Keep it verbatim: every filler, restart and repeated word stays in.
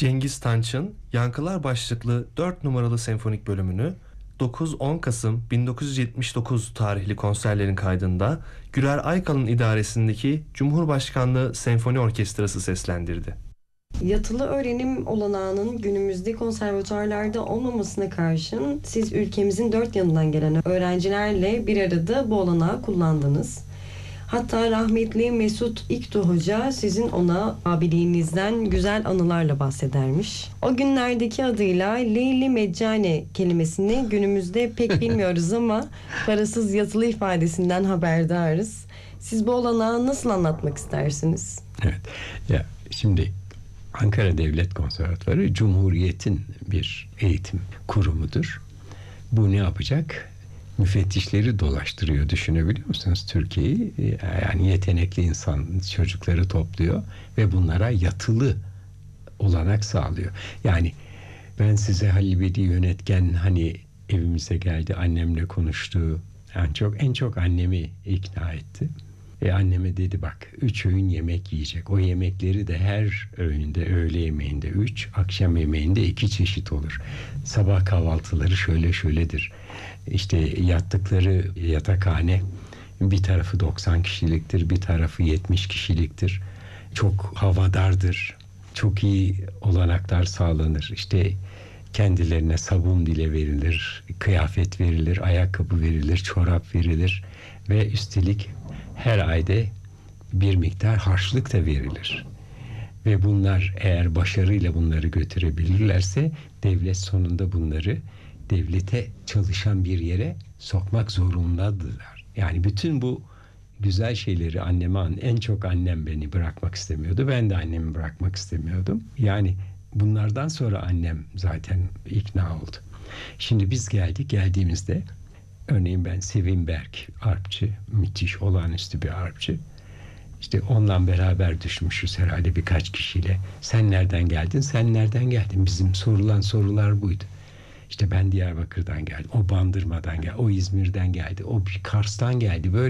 Cengiz Tanç'ın Yankılar başlıklı dört numaralı senfonik bölümünü dokuz on Kasım bin dokuz yüz yetmiş dokuz tarihli konserlerin kaydında Güler Aykal'ın idaresindeki Cumhurbaşkanlığı Senfoni Orkestrası seslendirdi. Yatılı öğrenim olanağının günümüzde konservatuarlarda olmamasına karşın siz ülkemizin dört yanından gelen öğrencilerle bir arada bu olanağı kullandınız. Hatta rahmetli Mesut İktu Hoca sizin ona abiliğinizden güzel anılarla bahsedermiş. O günlerdeki adıyla Leyli Meccane kelimesini günümüzde pek bilmiyoruz ama parasız yatılı ifadesinden haberdarız. Siz bu olanağı nasıl anlatmak istersiniz? Evet. Ya şimdi Ankara Devlet Konservatuvarı Cumhuriyet'in bir eğitim kurumudur. Bu ne yapacak? Müfettişleri dolaştırıyor, düşünebiliyor musunuz Türkiye'yi? Yani yetenekli insan çocukları topluyor ve bunlara yatılı olanak sağlıyor. Yani ben size Halil Bedi Yönetken hani evimize geldi, annemle konuştu. Yani çok en çok annemi ikna etti. E anneme dedi bak üç öğün yemek yiyecek. O yemekleri de her öğünde, öğle yemeğinde üç, akşam yemeğinde iki çeşit olur. Sabah kahvaltıları şöyle şöyledir. İşte yattıkları yatakhane bir tarafı doksan kişiliktir, bir tarafı yetmiş kişiliktir. Çok havadardır. Çok iyi olanaklar sağlanır. İşte kendilerine sabun bile verilir, kıyafet verilir, ayakkabı verilir, çorap verilir ve üstelik her ayda bir miktar harçlık da verilir. Ve bunlar eğer başarıyla bunları götürebilirlerse devlet sonunda bunları devlete çalışan bir yere sokmak zorundadırlar. Yani bütün bu güzel şeyleri anneme, en çok annem beni bırakmak istemiyordu. Ben de annemi bırakmak istemiyordum. Yani bunlardan sonra annem zaten ikna oldu. Şimdi biz geldik. Geldiğimizde örneğin ben Sevim Berk, arpçı, müthiş, olağanüstü bir arpçı. İşte onunla beraber düşmüşüz herhalde birkaç kişiyle. Sen nereden geldin, sen nereden geldin? Bizim sorulan sorular buydu. İşte ben Diyarbakır'dan geldim, o Bandırma'dan geldi, o İzmir'den geldi, o bir Kars'tan geldi. Böyle